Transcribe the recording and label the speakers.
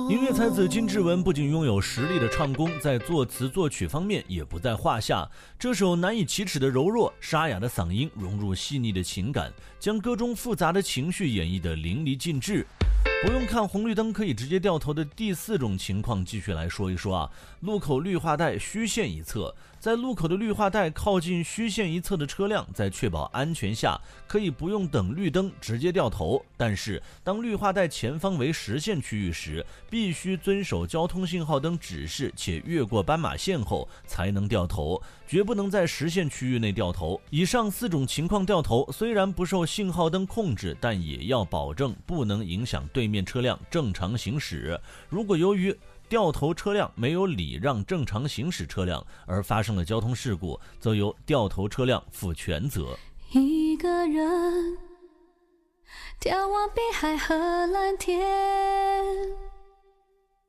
Speaker 1: 音乐才子金志文不仅拥有实力的唱功，在作词作曲方面也不在话下。这首难以启齿的柔弱，沙哑的嗓音融入细腻的情感，将歌中复杂的情绪演绎得淋漓尽致。不用看红绿灯可以直接掉头的第4种情况，继续来说一说啊。路口绿化带虚线一侧，在路口的绿化带靠近虚线一侧的车辆，在确保安全下，可以不用等绿灯直接掉头。但是，当绿化带前方为实线区域时，必须遵守交通信号灯指示，且越过斑马线后才能掉头，绝不能在实线区域内掉头。以上4种情况掉头，虽然不受信号灯控制，但也要保证不能影响对面车辆正常行驶。如果由于掉头车辆没有礼让正常行驶车辆而发生了交通事故，则由掉头车辆负全责。
Speaker 2: 一个人眺望碧海和蓝天，